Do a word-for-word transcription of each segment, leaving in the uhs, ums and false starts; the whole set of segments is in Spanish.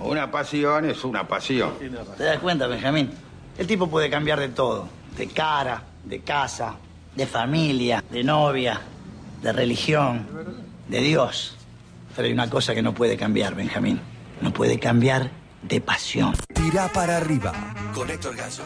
Una pasión es una pasión. ¿Te das cuenta, Benjamín? El tipo puede cambiar de todo. De cara, de casa, de familia, de novia, de religión, de Dios. Pero hay una cosa que no puede cambiar, Benjamín. No puede cambiar de pasión. Tira para arriba con Héctor Gasso.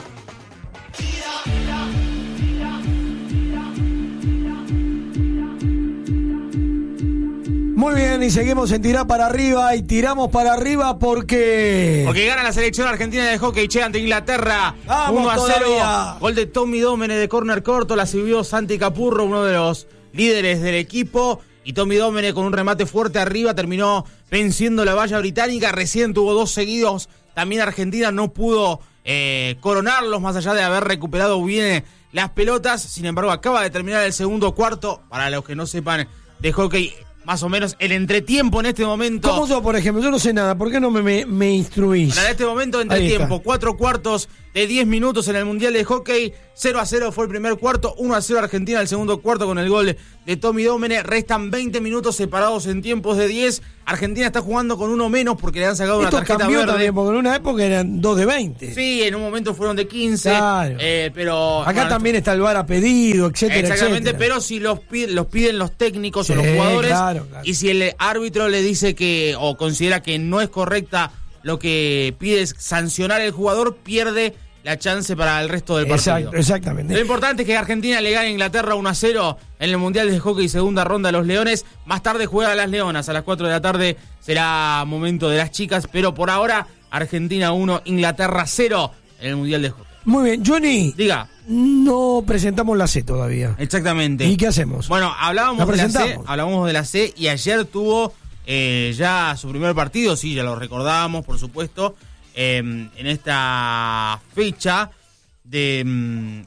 Muy bien, y seguimos en tirar para arriba y tiramos para arriba porque... Porque gana la selección argentina de hockey, che, ante Inglaterra. Vamos uno a cero. todavía. Gol de Tommy Domene de córner corto, la sirvió Santi Capurro, uno de los líderes del equipo. Y Tommy Domene con un remate fuerte arriba terminó venciendo la valla británica. Recién tuvo dos seguidos. También Argentina no pudo eh, coronarlos, más allá de haber recuperado bien las pelotas. Sin embargo, acaba de terminar el segundo cuarto. Para los que no sepan de hockey, más o menos el entretiempo en este momento. ¿Cómo yo, por ejemplo? Yo no sé nada. ¿Por qué no me, me, me instruís? En este momento, entretiempo. Cuatro cuartos de diez minutos en el Mundial de Hockey. cero a cero fue el primer cuarto. uno a cero Argentina el segundo cuarto con el gol de Tommy Domene. Restan veinte minutos separados en tiempos de diez. Argentina está jugando con uno menos porque le han sacado Esto una tarjeta cambió verde. También, porque en una época eran dos de veinte. Sí, en un momento fueron de quince. Claro. Eh, pero Acá bueno, también está el V A R a pedido, etcétera, exactamente, etcétera. pero si los piden, los piden los técnicos Sí, o los jugadores, claro, claro. y si el árbitro le dice que o considera que no es correcta lo que pide es sancionar el jugador, pierde la chance para el resto del partido. Exacto, exactamente. Lo importante es que Argentina le gane a Inglaterra uno a cero en el Mundial de Hockey, segunda ronda a los Leones. Más tarde juega a las Leonas, a las cuatro de la tarde será momento de las chicas, pero por ahora Argentina uno, Inglaterra cero en el Mundial de Hockey. Muy bien, Johnny. Diga. No presentamos la C todavía. Exactamente. ¿Y qué hacemos? Bueno, hablábamos ¿La de la C, presentamos? hablábamos de la C y ayer tuvo eh, ya su primer partido, sí, ya lo recordábamos, por supuesto, eh, en esta fecha de mm,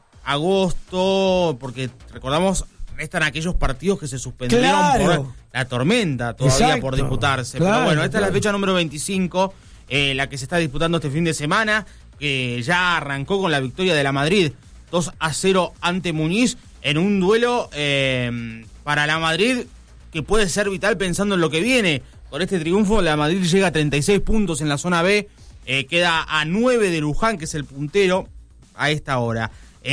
agosto, porque recordamos, restan aquellos partidos que se suspendieron Claro. por la tormenta todavía Exacto. por disputarse. Claro, Pero bueno, esta claro. es la fecha número veinticinco, eh, la que se está disputando este fin de semana, que ya arrancó con la victoria de la Madrid dos a cero ante Muñiz en un duelo eh, para la Madrid que puede ser vital pensando en lo que viene. Con este triunfo la Madrid llega a treinta y seis puntos en la zona B, eh, queda a nueve de Luján, que es el puntero a esta hora.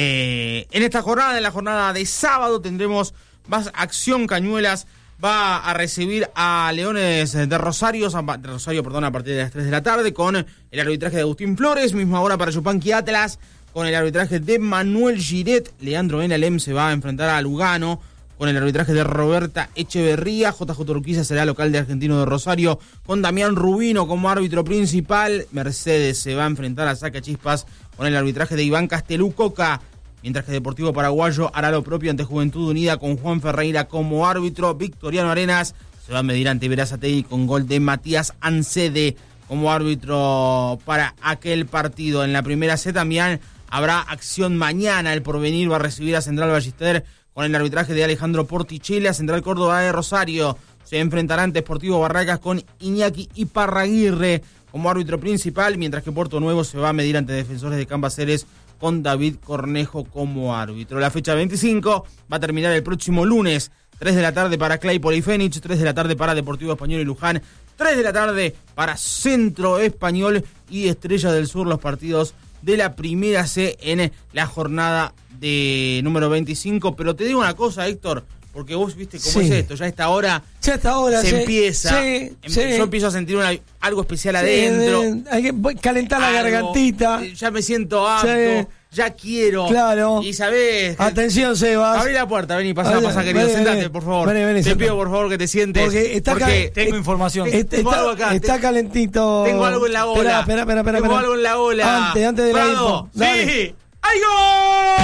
Eh, en esta jornada, en la jornada de sábado, tendremos más acción. Cañuelas va a recibir a Leones de Rosario, de Rosario, perdón, a partir de las tres de la tarde, con el arbitraje de Agustín Flores, misma hora para Yupanqui Atlas, con el arbitraje de Manuel Giret. Leandro Benalem se va a enfrentar a Lugano, con el arbitraje de Roberta Echeverría. J J Urquiza será local de Argentino de Rosario, con Damián Rubino como árbitro principal. Mercedes se va a enfrentar a Sacachispas con el arbitraje de Iván Castelú Coca, mientras que Deportivo Paraguayo hará lo propio ante Juventud Unida con Juan Ferreira como árbitro. Victoriano Arenas se va a medir ante Verazategui con gol de Matías Ancede como árbitro para aquel partido. En la primera C también habrá acción mañana. El Porvenir va a recibir a Central Ballester con el arbitraje de Alejandro Portichela. Central Córdoba de Rosario se enfrentará ante Sportivo Barracas con Iñaki Iparraguirre como árbitro principal, mientras que Puerto Nuevo se va a medir ante Defensores de Cambaceres con David Cornejo como árbitro. La fecha veinticinco va a terminar el próximo lunes, tres de la tarde para Claypole y Fénix, tres de la tarde para Deportivo Español y Luján, tres de la tarde para Centro Español y Estrella del Sur, los partidos de la primera C en la jornada de número veinticinco. Pero te digo una cosa, Héctor, porque vos viste cómo Sí. es esto, ya a esta hora Ya hasta ahora se sí, empieza, sí, em- sí. yo empiezo a sentir una, algo especial Sí, adentro. de- hay que calentar la algo, gargantita. eh, Ya me siento apto, Sí. ya quiero. Claro. Y sabés, Atención, Sebas. abrí la puerta, vení, pasá, Vení, pasá, querido, vení, sentate, vení. por favor. Vení, vení, Te sentate. pido, por favor, que te sientes. Porque está porque ca- Tengo eh, información. eh, Está, tengo algo acá, está te- calentito. Tengo algo en la gola. Espera, espera, espera, espera. Tengo algo en la gola. Antes, antes de la Prado, info. Dale. ¡sí! ¡Hay gol!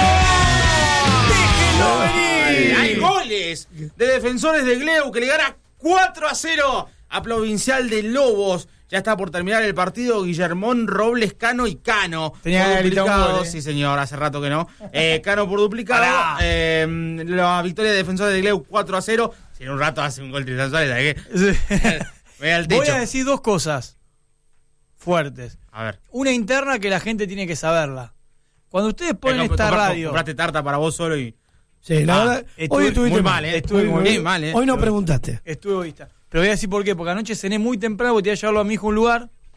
¡Déjenlo venir! ¡Hay goles! De Defensores de Gleu, que le gana cuatro a cero a Provincial de Lobos. Ya está por terminar el partido. Guillermón, Robles, Cano y Cano. Tenía por que gritar un duplicado. gol, ¿eh? Sí, señor, hace rato que no. Eh, Cano por duplicado. Pará. Eh, la victoria de Defensores de Gleu cuatro a cero. Si en un rato hace un gol Tristan Suárez, ¿sabes qué? Me da el techo. Voy a decir dos cosas fuertes. A ver. Una interna que la gente tiene que saberla. Cuando ustedes ponen Eh, esta compra- radio... Compraste tarta para vos solo y... Sí, la Ah, verdad. estuve Hoy estuviste muy mal, ¿eh? Estuve Hoy- muy hoy- bien, mal, ¿eh? Hoy no preguntaste. Estuve egoísta. Pero voy a decir por qué. Porque anoche cené muy temprano, porque tenía que llevarlo a mi hijo a un lugar.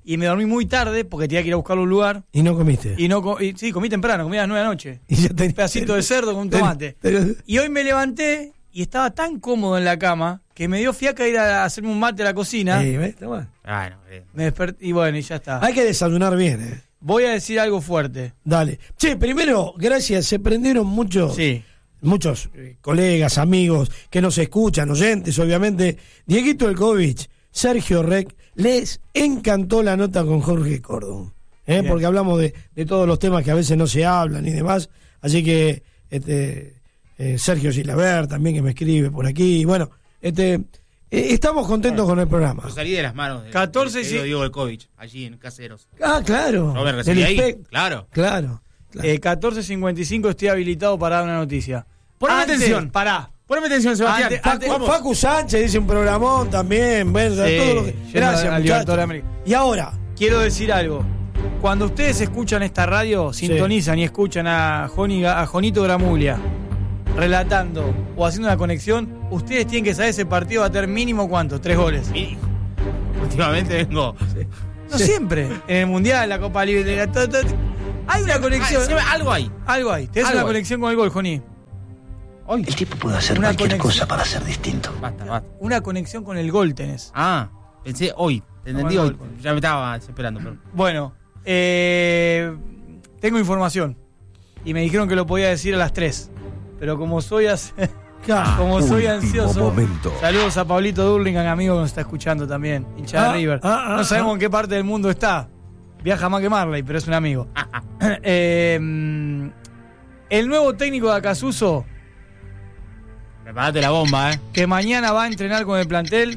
y me dormí muy tarde porque tenía que ir a buscarlo a un lugar. ¿Y no comiste? Y no co- y, sí, comí temprano, comí a las nueve de la noche. Y ya tenés- Un pedacito de cerdo con un tomate. Pero- Y hoy me levanté y estaba tan cómodo en la cama que me dio fiaca ir a hacerme un mate a la cocina. Eh, ¿ves? Tomá. Bueno, bien. Me desperté y bueno, y ya está. Hay que desayunar bien, eh. Voy a decir algo fuerte. Dale. Che, primero, gracias. Se prendieron muchos, Sí. muchos eh, colegas, amigos que nos escuchan, oyentes, obviamente. Dieguito Elkovich, Sergio Rec, les encantó la nota con Jorge Cordon. ¿eh? Bien. Porque hablamos de, de todos los temas que a veces no se hablan y demás. Así que este eh, Sergio Gilaber también que me escribe por aquí. Bueno, este eh, estamos contentos con el programa. Yo salí de las manos de, catorce, de, de sí. Diego Elkovich, allí en Caseros. Ah, claro. No me recibí Del ahí, inspec- claro. Claro. claro. Eh, catorce cincuenta y cinco estoy habilitado para dar una noticia. Poneme Antes, atención. Pará. Poneme atención, Sebastián. Antes- Facu, antes- vamos. Facu Sánchez dice un programón también. Bueno, Sí, todo lo que... yendo Gracias, al Libertadores muchachos. de América. Y ahora, Quiero decir algo. Cuando ustedes escuchan esta radio, sintonizan y escuchan a, Joni, a Jonito Gramuglia relatando o haciendo una conexión, ustedes tienen que saber ese partido va a tener mínimo ¿cuánto? Tres goles. Y últimamente vengo. No siempre. En el Mundial, la Copa Libre. la- to- to- Hay una conexión. Ah, se ve algo ahí. Algo hay. Tenés Algo una hay. conexión con el gol, Joni. Hoy. El tipo puede hacer Una cualquier conexión. cosa para ser distinto. Basta, basta. Una conexión con el gol tenés. Ah, pensé hoy. Te entendí No, hoy. no, no. Ya me estaba esperando. Pero... Bueno, eh, tengo información. Y me dijeron que lo podía decir a las tres. Pero como soy as- como soy Último ansioso. momento. Saludos a Pablito Durlingan, amigo que nos está escuchando también. Hincha Ah, de River. ah, ah, no sabemos ah. en qué parte del mundo está. Viaja más que Marley, pero es un amigo. Eh, mm, el nuevo técnico de Acasuso, Preparate la bomba, eh. que mañana va a entrenar con el plantel.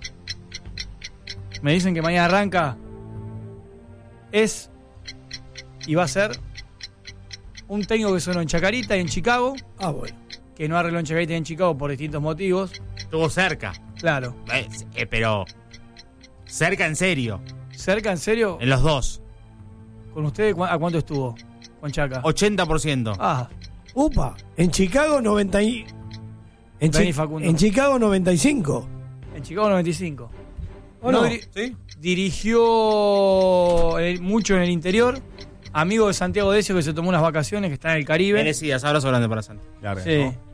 Me dicen que mañana arranca. Es y va a ser un técnico que sonó en Chacarita y en Chicago, ah, bueno. que no arregló en Chacarita y en Chicago por distintos motivos. Estuvo cerca. Claro. Eh, eh, pero. Cerca en serio. ¿Cerca, en serio? En los dos. ¿Con ustedes cu- a cuánto estuvo? Con Chaca. ochenta por ciento. Ah, Upa, en Chicago noventa y... En, Vení, Chi- Facundo. en Chicago noventa y cinco. en Chicago noventa y cinco. ¿O no? diri- ¿Sí? Dirigió en el- mucho en el interior. Amigo de Santiago Decio, que se tomó unas vacaciones, que está en el Caribe. Merecidas. Abrazo grande para Santi. Larga, Sí. ¿no?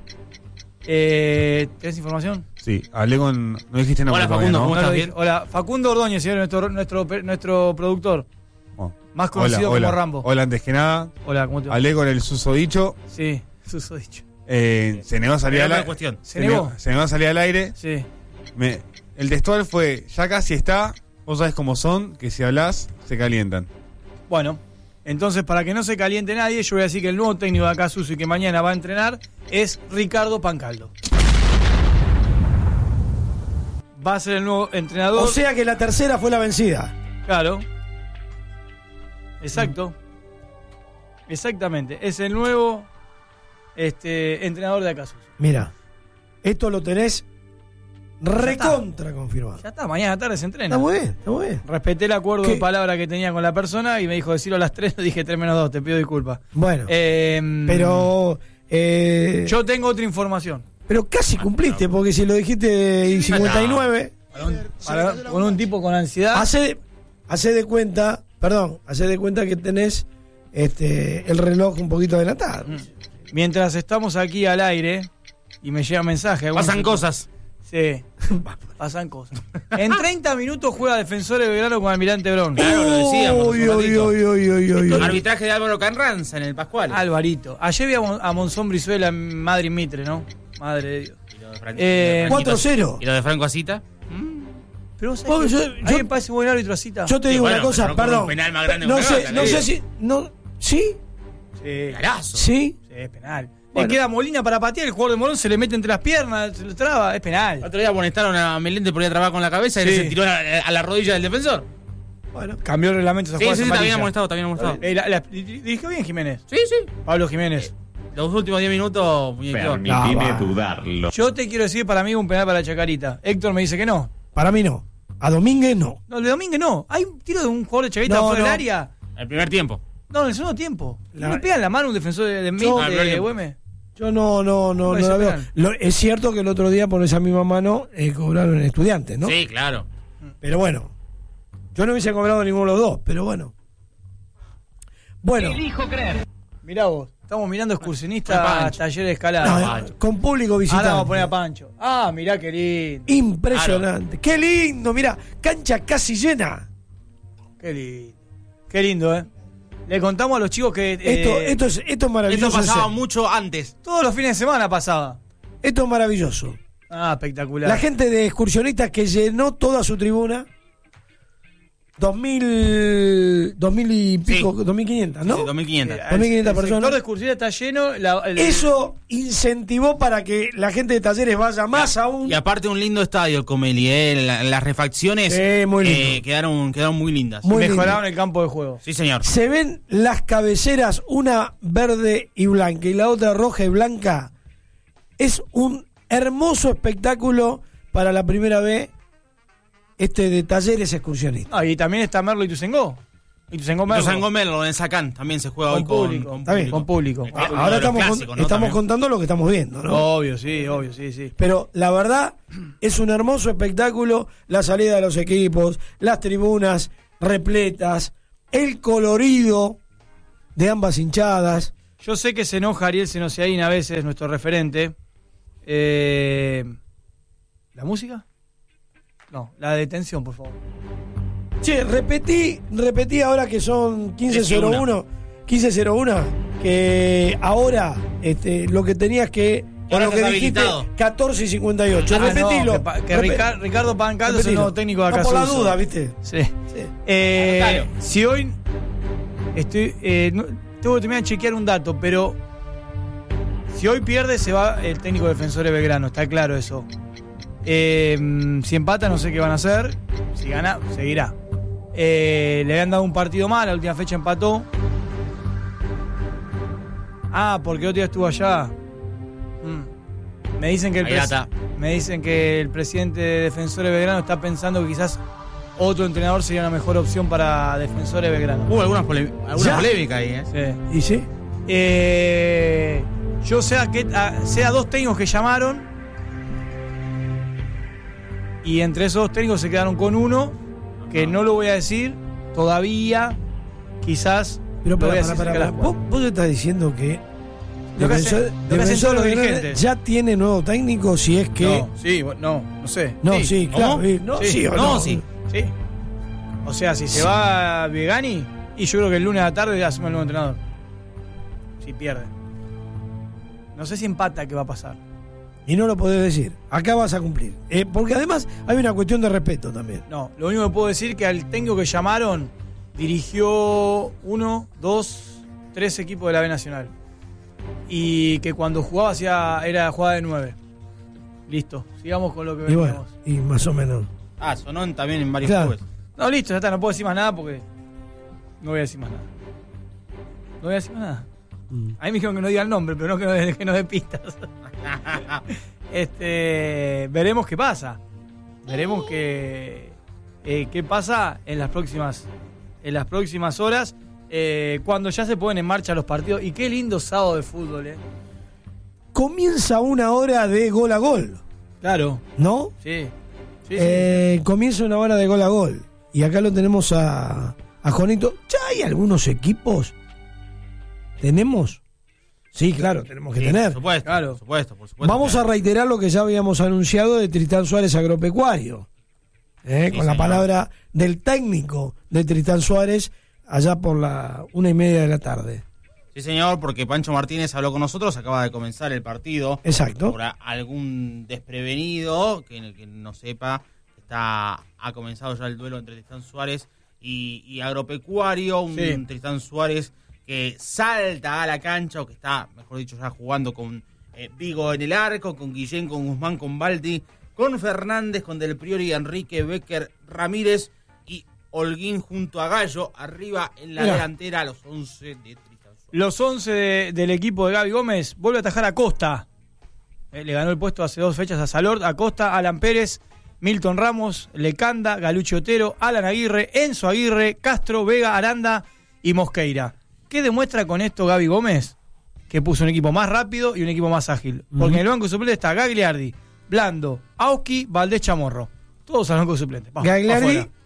Eh, ¿Tenés información? Sí, hablé con. No dijiste nombre Hola, todavía, Facundo, ¿no? ¿cómo No estás? lo bien? dije. Hola, Facundo Ordóñez, señor, nuestro, nuestro, nuestro productor. Oh. Más conocido Hola, como hola. Rambo. Hola, antes que nada, Hola, ¿cómo te va? hablé con el susodicho. Sí, suso dicho. Eh, se negó a salir Pero al no es aire. cuestión. ¿Se negó? Se negó a salir al aire. Sí. Me- el textual fue: ya casi está. Vos sabés cómo son, que si hablás, se calientan. Bueno, entonces para que no se caliente nadie, yo voy a decir que el nuevo técnico de Acasuso y que mañana va a entrenar es Ricardo Pancaldo. Va a ser el nuevo entrenador. O sea que la tercera fue la vencida. Claro. Exacto. Exactamente. Es el nuevo este, entrenador de Acasuso. Mira, esto lo tenés recontra confirmado. Ya está, mañana tarde se entrena. Está muy bien, está muy bien. Respeté el acuerdo ¿Qué? de palabra que tenía con la persona y me dijo decirlo a las tres, le dije tres menos dos, te pido disculpas. Bueno, Eh, pero... eh, Yo tengo otra información. pero casi cumpliste, porque si lo dijiste y cincuenta y nueve, Para- con un tipo con ansiedad. hace, hace de cuenta, perdón, hace de cuenta que tenés este el reloj un poquito adelantado. Mientras estamos aquí al aire y me llega mensaje. algunos- Pasan cosas. Sí, pasan cosas. En treinta minutos juega Defensor de Belgrano con Almirante Brown. Claro, lo decíamos Uy, hace un uy, ratito. uy, uy, uy, uy, uy. Arbitraje de Álvaro Carranza en el Pascual. Alvarito. Ayer vi a, Mon- a Monzón Brizuela en Madrid Mitre, ¿no? Madre de Dios. Y lo de Fran- Eh, y lo de Franquito- cuatro cero. Y lo de Franco Asita. Pero vos Vos, sabés que yo- a mí yo- me parece buen árbitro Asita. Yo te Sí, digo bueno, una cosa, pero no con perdón. un penal más grande no que sé, Carranza, no le sé digo. si no ¿sí? Sí, Galazo. ¿Sí? sí, es penal. Bueno. Le queda Molina para patear, el jugador de Morón se le mete entre las piernas, se lo traba, es El penal. otro día amonestaron a Melende por ir a trababar con la cabeza y Sí. él se tiró a, a la rodilla del defensor. Bueno, Cambió el reglamento esa Sí, jugada sí, sí, está bien amarilla. amonestado, está bien amonestado. Eh, la- la- dirigió bien Jiménez. Sí, sí. Pablo Jiménez. Los últimos diez minutos, muñequeo. Permitime Ah, va. dudarlo. Yo te quiero decir, para mí un penal para Chacarita. Héctor me dice que no. para mí no. A Domínguez no. No, el de Domínguez no. Hay un tiro de un jugador de Chacarita No, fuera no. del área. El primer tiempo. No, en el segundo tiempo. La- ¿No le pegan la mano a un defensor de, de, Yo- de, Ah, el primer tiempo. Güemes? Yo no, no, no, No, no ese la veo. penal. Lo- es cierto que el otro día por esa misma mano eh, cobraron en Estudiantes, ¿no? Sí, claro. Pero bueno, Yo no hubiese cobrado ninguno de los dos, pero bueno. Bueno. Elijo creer. Mirá vos, estamos mirando excursionistas Con a taller de escalada. No, con público visitante. Ahora vamos a poner a Pancho. Ah, mirá qué lindo. Impresionante. Qué lindo, mirá. Cancha casi llena. Qué lindo. Qué lindo, ¿eh? Le contamos a los chicos que... Esto, eh, esto, es, esto es maravilloso. Esto pasaba en serio. mucho antes. todos los fines de semana pasaba. Esto es maravilloso. Ah, espectacular. La gente de excursionistas que llenó toda su tribuna. Dos mil, dos mil y pico, Sí. dos mil quinientas, ¿no? Sí, dos mil quinientas. Eh, dos mil quinientas el personas. sector de excursiones está lleno. La, el- Eso incentivó para que la gente de Talleres vaya más aún. Y aparte un lindo estadio, Comeli, ¿eh? La- las refacciones Sí, muy lindo. eh, quedaron, quedaron muy lindas. Muy mejoraron lindo. el campo de juego. Sí, señor. Se ven las cabeceras, una verde y blanca y la otra roja y blanca. Es un hermoso espectáculo para la primera vez este de Talleres excursionistas. Ah, y también está Merlo y Tuzengó. Y Tuzengó Merlo. Los Merlo en Sacán también se juega Con hoy con público. con Está bien. Con público. Este, A- uno Ahora de los estamos, con- clásicos, ¿no? estamos También. contando lo que estamos viendo, ¿no? Obvio, sí, obvio, sí, sí. Pero la verdad es un hermoso espectáculo, la salida de los equipos, las tribunas repletas, el colorido de ambas hinchadas. Yo sé que se enoja Ariel Senosiaín a veces, nuestro referente. Eh, ¿La música? No, la detención, por favor. Che, repetí, repetí ahora que son quince cero uno, quince cero uno, que ahora este, lo que tenías que, o Ahora lo que estás dijiste, habilitado. catorce y cincuenta y ocho. Ah, no, repetilo. que pa- que Repe- Rica- Ricardo Pancaldo es el repetilo. nuevo técnico de acá. No, por la Suso. duda, ¿viste? Sí. Sí. Eh, Anotalo. si hoy estoy, eh, no- tengo que terminar de chequear un dato, pero si hoy pierde se va el técnico defensor de Belgrano, está claro eso. Eh, si empata no sé qué van a hacer, si gana seguirá. Eh, le habían dado un partido mal, la última fecha empató. Ah, porque otro día estuvo allá. Mm. Me dicen que el Ahí pres- está. me dicen que el presidente de Defensores de Belgrano está pensando que quizás otro entrenador sería una mejor opción para Defensores de Belgrano. Hubo algunas pole- alguna Ya. polémica ahí, ¿eh? Sí. ¿Y sí? Eh, yo sé a, que, a, sé a dos técnicos que llamaron y entre esos dos técnicos se quedaron con uno que no lo voy a decir todavía, quizás Pero lo para, voy a para, decir para, cerca de para. las ¿Vos, cuatro. vos estás diciendo que Lo que Defensor- hacen- lo que hacen Defensor todos los de Belgrano dirigentes. ya tiene nuevo técnico, si es que... No, sí, bueno, no, no sé. No, sí, ¿no? claro. sí, No, Sí. sí o No, no. sí. Sí. O sea, si se va Viegani, y yo creo que el lunes a la tarde asume el nuevo entrenador. Si pierde. No sé si empata, ¿qué va a pasar? Y no lo podés decir. Acá vas a cumplir. Eh, porque además hay una cuestión de respeto también. No, lo único que puedo decir es que al técnico que llamaron dirigió uno, dos, tres equipos de la B Nacional. Y que cuando jugaba hacía, era jugada de nueve. Listo, sigamos con lo que Y veníamos. bueno, y más o menos. Ah, sonó en- también en varios Claro. clubes. No, listo, ya está, no puedo decir más nada porque no voy a decir más nada. No voy a decir más nada. Mm. A mí me dijeron que no diga el nombre, pero no que no dé, que no dé pistas. este, veremos qué pasa. Veremos qué, eh, qué pasa en las próximas, en las próximas horas, eh, cuando ya se ponen en marcha los partidos. Y qué lindo sábado de fútbol, ¿eh? Comienza una hora de gol a gol, Claro. ¿no? Sí. Sí, sí. Eh, comienza una hora de gol a gol. Y acá lo tenemos a, a Jonito. ¿Ya hay algunos equipos? ¿Tenemos? Sí, claro, tenemos que Sí, tener. Por supuesto, Claro. por supuesto, por supuesto. Vamos a reiterar lo que ya habíamos anunciado de Tristán Suárez Agropecuario. ¿eh? Sí, Con la señor. palabra del técnico de Tristán Suárez allá por la una y media de la tarde. Sí, señor, porque Pancho Martínez habló con nosotros, acaba de comenzar el partido. Exacto. Por a- algún desprevenido que, que no sepa, está ha comenzado ya el duelo entre Tristán Suárez y, y Agropecuario. Un Sí. Tristán Suárez que salta a la cancha, o que está, mejor dicho, ya jugando con eh, Vigo en el arco, con Guillén, con Guzmán, con Balti, con Fernández, con Del Priori, Enrique, Becker, Ramírez y Holguín junto a Gallo, arriba en la Mirá. delantera a los once de Tristán Suárez. Los once de- del equipo de Gaby Gómez vuelve a atajar a Costa. Eh, le ganó el puesto hace dos fechas a Salord, a Costa, Alan Pérez, Milton Ramos, Lecanda, Galucci Otero, Alan Aguirre, Enzo Aguirre, Castro, Vega, Aranda y Mosqueira. ¿Qué demuestra con esto Gaby Gómez? Que puso un equipo más rápido y un equipo más ágil. Porque Ujú. en el banco suplente está Gagliardi, Blando, Auski, Valdés Chamorro. Todos al banco suplente. Vamos, Gagliardi, afuera.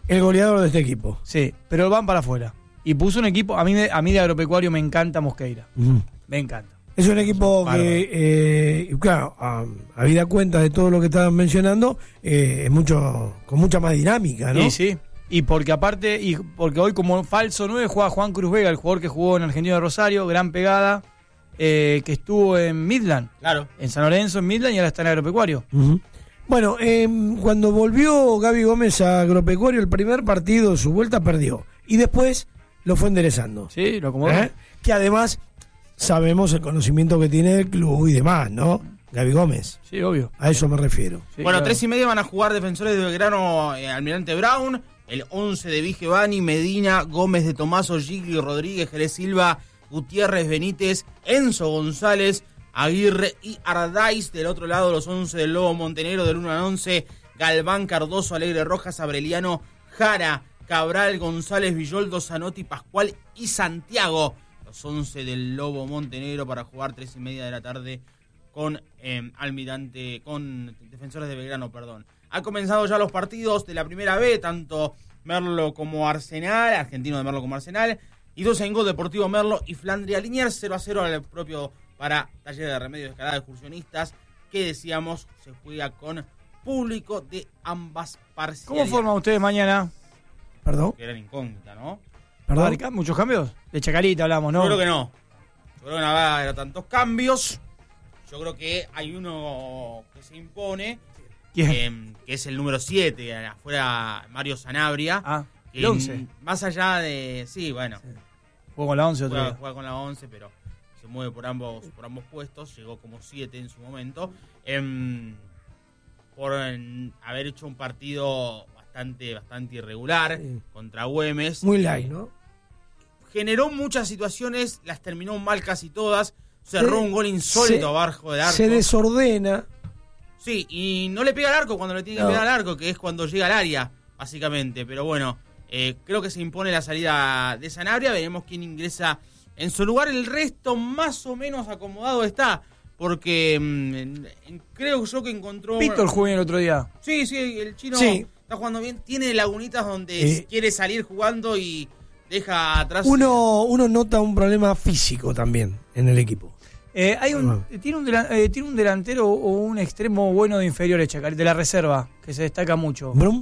el goleador de este equipo. Sí, pero van para afuera. Y puso un equipo, a mí, a mí de Agropecuario me encanta Mosqueira. Uh-huh. Me encanta. Es un equipo Bárbaro. que, eh, claro, a, habida cuenta de todo lo que estaban mencionando, eh, es mucho con mucha más dinámica, ¿no? Sí, sí. Y porque aparte, y porque hoy como falso nueve juega Juan Cruz Vega, el jugador que jugó en Argentino de Rosario, gran pegada, eh, que estuvo en Midland. Claro. En San Lorenzo, en Midland, y ahora está en Agropecuario. Uh-huh. Bueno, eh, cuando volvió Gaby Gómez a Agropecuario, el primer partido de su vuelta perdió. Y después lo fue enderezando. Sí, lo acomodó. ¿Eh? Que además sabemos el conocimiento que tiene del club y demás, ¿no? Gaby Gómez. Sí, obvio. A eso me refiero. Sí, bueno, claro. tres y media van a jugar Defensores de Belgrano, eh, Almirante Brown, el once de Vigevani, Medina, Gómez de Tomaso, Gigli, Rodríguez, Jerez Silva, Gutiérrez, Benítez, Enzo González, Aguirre y Ardaiz. Del otro lado, los once del Lobo Montenegro, del uno al once, Galván, Cardoso, Alegre Rojas, Abreliano, Jara, Cabral, González, Villoldo, Zanotti, Pascual y Santiago. Los once del Lobo Montenegro para jugar tres y media de la tarde con eh, Almirante, con Defensores de Belgrano, perdón. Han comenzado ya los partidos de la primera B, tanto Merlo como Arsenal, Argentino de Merlo como Arsenal, y dos en Gol, Deportivo Merlo y Flandria Liniers, cero a cero al propio para Taller de Remedios de Escalada de Excursionistas, que decíamos se juega con público de ambas parcialidades. ¿Cómo forman ustedes mañana? Perdón. Que eran incógnita, ¿no? Perdón. ¿Marca? ¿Muchos cambios? De Chacarita hablamos, ¿no? Yo creo que no. Yo creo que no va a haber tantos cambios. Yo creo que hay uno que se impone, ¿Quién? eh, que es el número siete, afuera Mario Sanabria. Ah, que el once. Más allá de... Sí, bueno, Sí. Jugó con la once otro juega, día. juega con la once, pero se mueve por ambos por ambos puestos. Llegó como siete en su momento. Em, por en, haber hecho un partido bastante bastante irregular Sí. contra Güemes. Muy light, ¿no? Generó muchas situaciones, las terminó mal casi todas. Cerró Se- un gol insólito se- abajo del arco. Se desordena. Sí, y no le pega al arco cuando le tiene que No. pegar al arco, que es cuando llega al área, básicamente. Pero bueno, eh, creo que se impone la salida de Sanabria. Veremos quién ingresa en su lugar. El resto más o menos acomodado está, porque mm, en- en- creo yo que encontró... Víctor jugó el otro día. Sí, sí, el chino Sí. está jugando bien. Tiene lagunitas donde Eh. quiere salir jugando y deja atrás... Uno, uno nota un problema físico también en el equipo. Eh, hay un, Ah. tiene, un delan- eh, tiene un delantero o un extremo bueno de inferiores, Chacarita, de la reserva, que se destaca mucho. ¿Brum?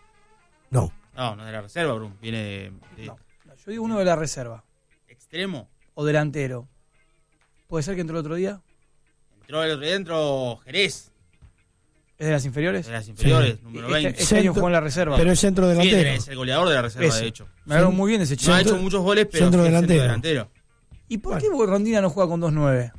No. No, no es de la reserva, Brum. Viene de, de No, yo digo uno de la reserva. extremo. O delantero. ¿Puede ser que entró el otro día? Entró el otro día, entró Jerez, ¿Es de las inferiores? de las inferiores, Sí. número Este, veinte. este año Centro- jugó en la reserva. Pero es centro Sí, delantero. es el goleador de la reserva, Ese. de hecho. Me hablaron Cent- muy bien de ese No chico. ha Centro- hecho muchos goles, pero centro sí es delantero. delantero. ¿Y por Bueno. qué Rondina no juega con dos nueve?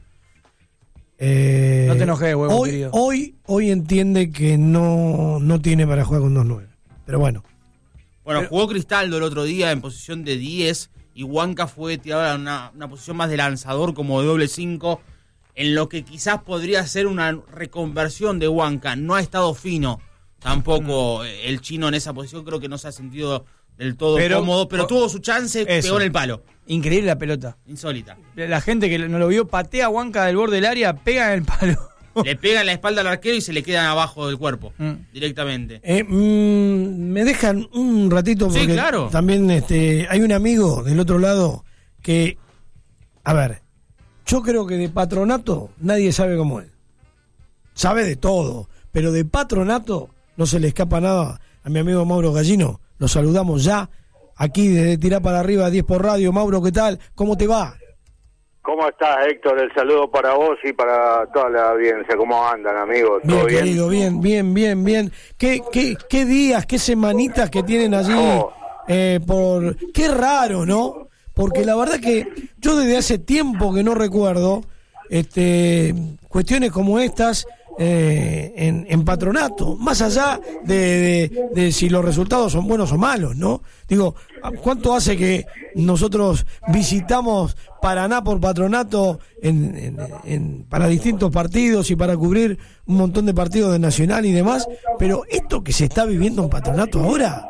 Eh, No te enojes, huevo, hoy, querido. hoy, hoy entiende que no, no tiene para jugar con dos nueve. Pero bueno. Bueno, Pero- jugó Cristaldo el otro día en posición de diez y Huanca fue tirado a una, una posición más de lanzador como de doble cinco, en lo que quizás podría ser una reconversión de Huanca. No ha estado fino tampoco eh, el chino en esa posición, creo que no se ha sentido del todo Pero- cómodo, pero tuvo su chance, Eso. pegó en el palo. Increíble la pelota. Insólita. La gente que no lo vio patea a Huanca del borde del área, pega en el palo. Le pega en la espalda al arquero y se le quedan abajo del cuerpo, Mm. directamente. Eh, mm, me dejan un ratito Sí, porque claro. también este, hay un amigo del otro lado que, a ver, yo creo que de Patronato nadie sabe como él. Sabe de todo, pero de Patronato no se le escapa nada a mi amigo Mauro Gallino. Lo saludamos ya aquí desde Tirá para Arriba, diez por Radio. Mauro, ¿qué tal? ¿Cómo te va? ¿Cómo estás, Héctor? El saludo para vos y para toda la audiencia. ¿Cómo andan, amigos? Bien, ¿Todo bien? querido, bien, bien, bien, bien. ¿Qué, qué, qué días, qué semanitas que tienen allí? Oh. Eh, por Qué raro, ¿no? Porque la verdad que yo desde hace tiempo que no recuerdo este, cuestiones como estas eh, en, en Patronato, más allá de, de, de si los resultados son buenos o malos, ¿no? Digo, ¿cuánto hace que nosotros visitamos Paraná por Patronato en, en, en- para distintos partidos y para cubrir un montón de partidos de Nacional y demás? Pero esto que se está viviendo en Patronato ahora...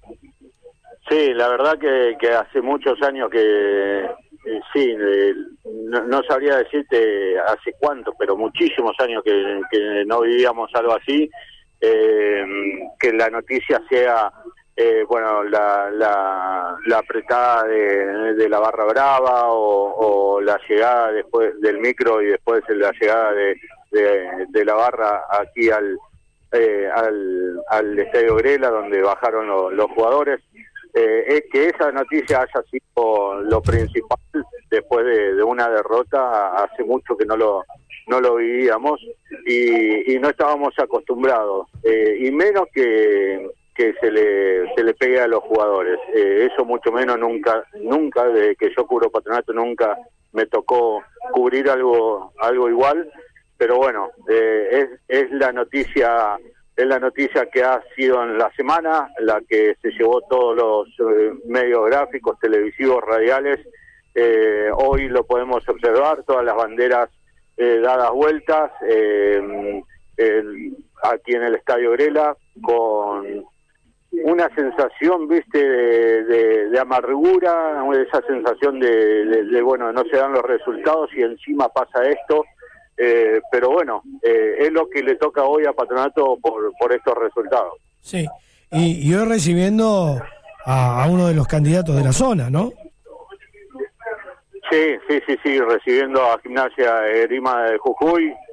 Sí, la verdad que, que hace muchos años que, eh, sí, eh, no, no sabría decirte hace cuánto, pero muchísimos años que, que no vivíamos algo así, eh, que la noticia sea eh, bueno, la, la, la apretada de, de la barra brava o, o la llegada después del micro y después la llegada de, de, de la barra aquí al, eh, al, al Estadio Grela, donde bajaron lo, los jugadores. Eh, es que esa noticia haya sido lo principal después de, de una derrota, hace mucho que no lo no lo vivíamos y, y no estábamos acostumbrados, eh, y menos que, que se le se le pegue a los jugadores, eh, eso mucho menos. Nunca nunca desde que yo cubro Patronato nunca me tocó cubrir algo algo igual, pero bueno, eh, es es la noticia es la noticia que ha sido en la semana, la que se llevó todos los eh, medios gráficos, televisivos, radiales. Eh, hoy lo podemos observar, todas las banderas eh, dadas vueltas, eh, el, aquí en el Estadio Grela, con una sensación, viste, de, de, de amargura, esa sensación de, de, de, bueno, no se dan los resultados y encima pasa esto. Eh, pero bueno, eh, es lo que le toca hoy a Patronato por, por estos resultados. Sí, y, y hoy recibiendo a, a uno de los candidatos de la zona, ¿no? Sí, sí, sí, sí, recibiendo a Gimnasia Grima de Jujuy,